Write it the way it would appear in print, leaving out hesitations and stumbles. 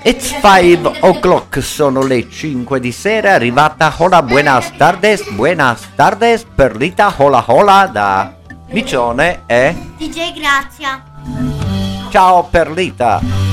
It's 5 o'clock, sono le 5 di sera, arrivata hola buenas tardes, Perlita hola hola da Micione e DJ Grazia. ciao Perlita.